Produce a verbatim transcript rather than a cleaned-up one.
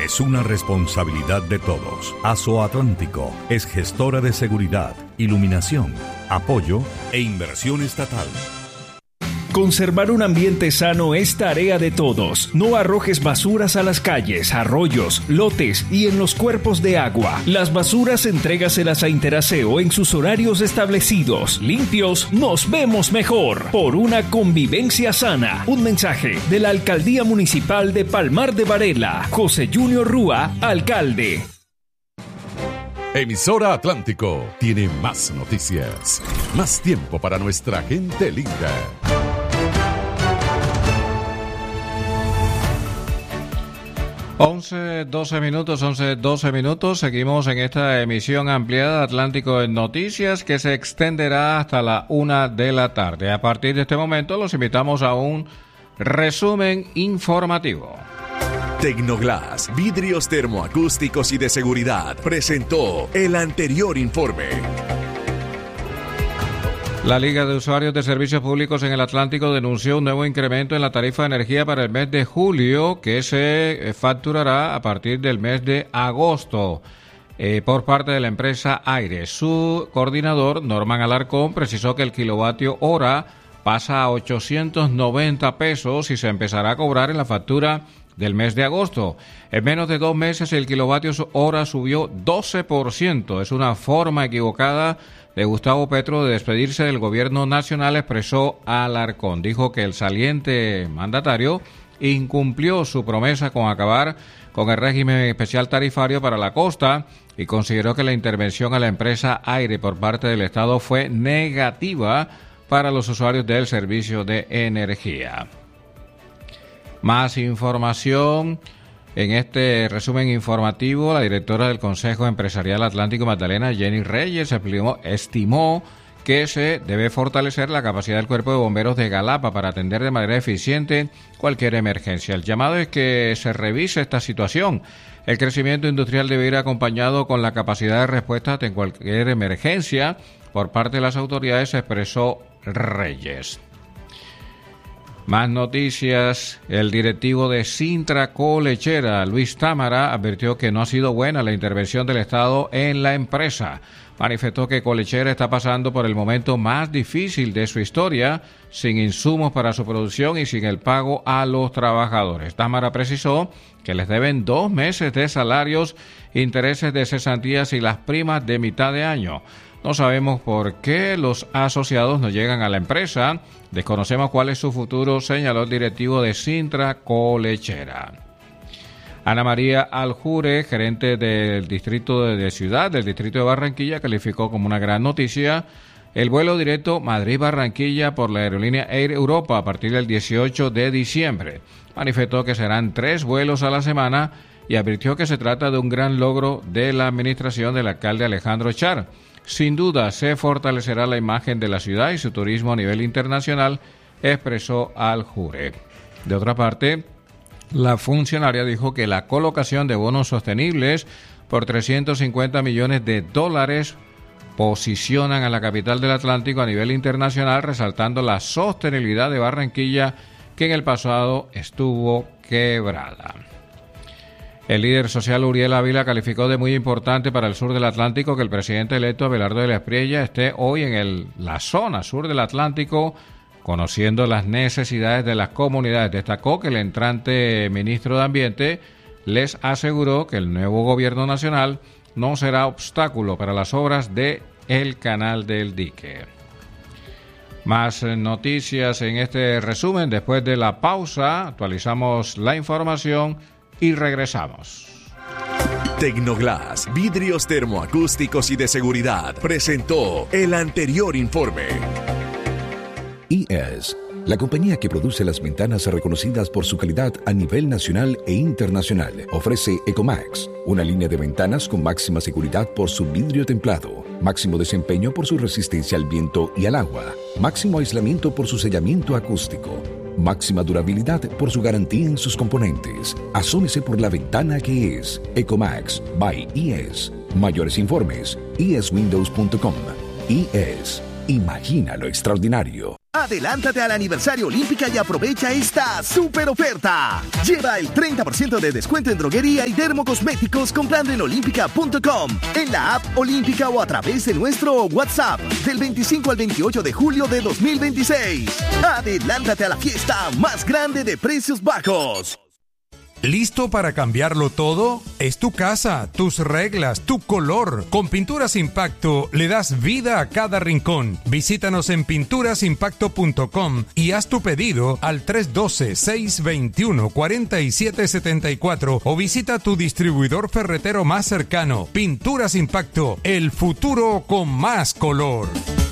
es una responsabilidad de todos. Azoatlántico es gestora de seguridad, iluminación, apoyo e inversión estatal. Conservar un ambiente sano es tarea de todos. No arrojes basuras a las calles, arroyos, lotes y en los cuerpos de agua. Las basuras entrégaselas a Interaseo en sus horarios establecidos. Limpios, nos vemos mejor. Por una convivencia sana. Un mensaje de la Alcaldía Municipal de Palmar de Varela. José Junior Rúa, alcalde. Emisora Atlántico tiene más noticias. Más tiempo para nuestra gente linda. once, doce minutos, once, doce minutos. Seguimos en esta emisión ampliada de Atlántico en Noticias que se extenderá hasta la una de la tarde. A partir de este momento los invitamos a un resumen informativo. Tecnoglass, vidrios termoacústicos y de seguridad, presentó el anterior informe. La Liga de Usuarios de Servicios Públicos en el Atlántico denunció un nuevo incremento en la tarifa de energía para el mes de julio que se facturará a partir del mes de agosto eh, por parte de la empresa Aire. Su coordinador, Norman Alarcón, precisó que el kilovatio hora pasa a ochocientos noventa pesos y se empezará a cobrar en la factura del mes de agosto. En menos de dos meses el kilovatio hora subió doce por ciento. Es una forma equivocada de Gustavo Petro de despedirse del gobierno nacional, expresó Alarcón. Dijo que el saliente mandatario incumplió su promesa con acabar con el régimen especial tarifario para la costa y consideró que la intervención a la empresa Aire por parte del Estado fue negativa para los usuarios del servicio de energía. Más información en este resumen informativo. La directora del Consejo Empresarial Atlántico Magdalena, Jenny Reyes, estimó, estimó que se debe fortalecer la capacidad del Cuerpo de Bomberos de Galapa para atender de manera eficiente cualquier emergencia. El llamado es que se revise esta situación. El crecimiento industrial debe ir acompañado con la capacidad de respuesta ante cualquier emergencia por parte de las autoridades, expresó Reyes. Más noticias. El directivo de Sintra Colechera, Luis Támara, advirtió que no ha sido buena la intervención del Estado en la empresa. Manifestó que Colechera está pasando por el momento más difícil de su historia, sin insumos para su producción y sin el pago a los trabajadores. Támara precisó que les deben dos meses de salarios, intereses de cesantías y las primas de mitad de año. No sabemos por qué los asociados no llegan a la empresa. Desconocemos cuál es su futuro, señaló el directivo de Sintra Colechera. Ana María Aljure, gerente del distrito de Ciudad, del distrito de Barranquilla, calificó como una gran noticia el vuelo directo Madrid-Barranquilla por la aerolínea Air Europa a partir del dieciocho de diciembre. Manifestó que serán tres vuelos a la semana y advirtió que se trata de un gran logro de la administración del alcalde Alejandro Char. Sin duda se fortalecerá la imagen de la ciudad y su turismo a nivel internacional, expresó Aljure. De otra parte, la funcionaria dijo que la colocación de bonos sostenibles por trescientos cincuenta millones de dólares posicionan a la capital del Atlántico a nivel internacional, resaltando la sostenibilidad de Barranquilla, que en el pasado estuvo quebrada. El líder social Uriel Ávila calificó de muy importante para el sur del Atlántico que el presidente electo Abelardo de la Espriella esté hoy en el, la zona sur del Atlántico conociendo las necesidades de las comunidades. Destacó que el entrante ministro de Ambiente les aseguró que el nuevo gobierno nacional no será obstáculo para las obras de el Canal del Dique. Más noticias en este resumen. Después de la pausa, actualizamos la información y regresamos. Tecnoglass, vidrios termoacústicos y de seguridad, presentó el anterior informe. I E S, la compañía que produce las ventanas reconocidas por su calidad a nivel nacional e internacional, ofrece Ecomax, una línea de ventanas con máxima seguridad por su vidrio templado, máximo desempeño por su resistencia al viento y al agua, máximo aislamiento por su sellamiento acústico, máxima durabilidad por su garantía en sus componentes. Asómese por la ventana que es Ecomax by I E S. Mayores informes, i e s windows punto com. I E S, Imagina lo extraordinario. Adelántate al aniversario Olímpica y aprovecha esta super oferta. Lleva el treinta por ciento de descuento en droguería y dermocosméticos comprando en olímpica punto com, en la app Olímpica o a través de nuestro WhatsApp del veinticinco al veintiocho de julio de dos mil veintiséis. Adelántate a la fiesta más grande de precios bajos. ¿Listo para cambiarlo todo? Es tu casa, tus reglas, tu color. Con Pinturas Impacto le das vida a cada rincón. Visítanos en pinturas impacto punto com y haz tu pedido al tres uno dos, seis dos uno, cuatro siete siete cuatro o visita tu distribuidor ferretero más cercano. Pinturas Impacto, el futuro con más color.